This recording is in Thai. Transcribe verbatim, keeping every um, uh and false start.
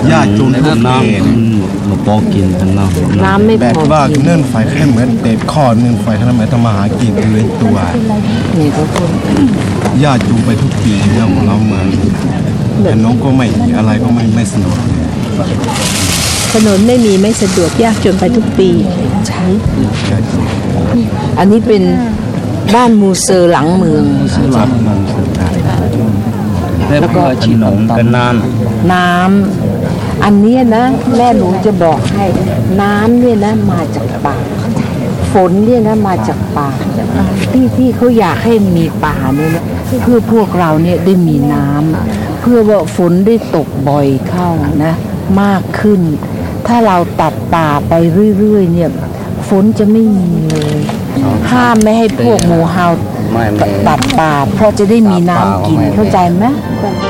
ญาติจูนทุกเกณฑ์มาพอกินกันเนาะน้ำไม่พอแบบว่าเนื่นไฟแค่เหมือนเต็มข้อเนื่นไฟเท่านั้นหมายต้องมาหากินเลี้ยงตัวนี่ก็คนญาติจูนไปทุกปีเรื่องของเรามาแต่น้องก็ไม่อะไรก็ไม่ไม่สนุกถนนไม่มีไม่สะดวกยากจนไปทุกปีใช่อันนี้เป็นบ้านมูเซอร์หลังเมืองแล้วก็ขนมกันน้ำน้ำอันนี้นะแม่หนูจะบอกให้น้ำเนี่ยนะมาจากป่าฝนเนี่ยนะมาจากป่าที่ที่เขาอยากให้มีป่าเนี่ยนะเพื่อพวกเราเนี่ยได้มีน้ำเพื่อว่าฝนได้ตกบ่อยเข้านะมากขึ้นถ้าเราตัดป่าไปเรื่อยๆเนี่ยฝนจะไม่มีเลยห้ามไม่ให้พวกหมูเห่าตัดป่าเพราะจะได้มีน้ำกินเข้าใจไหม